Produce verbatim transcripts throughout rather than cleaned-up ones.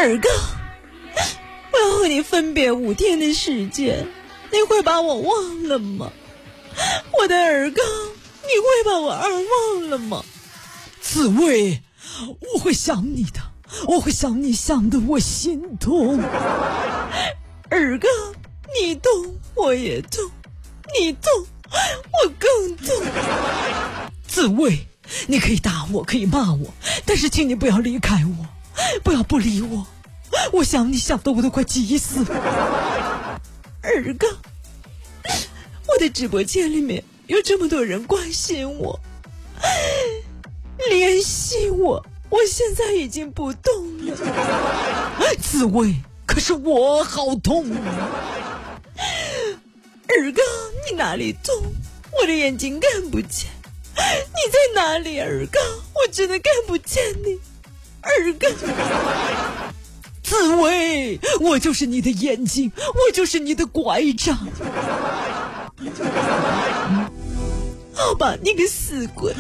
二哥，我要和你分别五天的时间，你会把我忘了吗？我的二哥，你会把我二忘了吗？ 紫薇，我会想你的，我会想你想得我心痛。 二哥，你痛我也痛，你痛我更痛。 紫薇，你可以打我，可以骂我，但是请你不要离开我，不要不理我，我想你想得我都快急死了。 二哥，我的直播间里面有这么多人关心我，联系我，我现在已经不动了。 紫薇，可是我好痛啊！ 二哥，你哪里痛？我的眼睛看不见。你在哪里，二哥？我真的看不见你，二哥。 紫薇，我就是你的眼睛，我就是你的拐杖。 好吧，你个死鬼。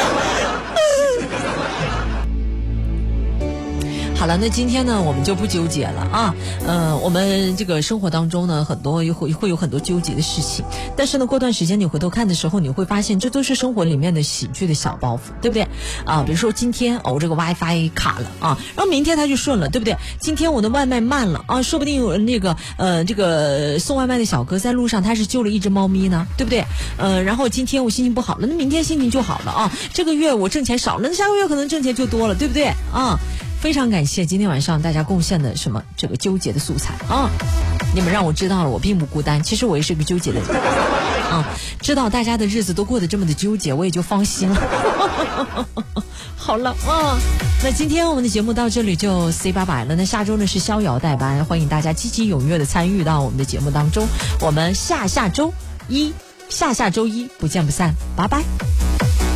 好了，那今天呢，我们就不纠结了啊。呃，我们这个生活当中呢，很多会会有很多纠结的事情，但是呢，过段时间你回头看的时候，你会发现这都是生活里面的喜剧的小包袱，对不对？啊，比如说今天哦，这个 WiFi 卡了啊，然后明天它就顺了，对不对？今天我的外卖慢了啊，说不定有那个呃这个送外卖的小哥在路上他是救了一只猫咪呢，对不对？呃，然后今天我心情不好了，那明天心情就好了啊。这个月我挣钱少了，那下个月可能挣钱就多了，对不对？啊。非常感谢今天晚上大家贡献的什么这个纠结的素材啊！你们让我知道了我并不孤单，其实我也是个纠结的人啊！知道大家的日子都过得这么的纠结，我也就放心了。好了啊，那今天我们的节目到这里就 say 拜拜了。那下周呢是逍遥代班，欢迎大家积极踊跃的参与到我们的节目当中。我们下下周一下下周一不见不散，拜拜。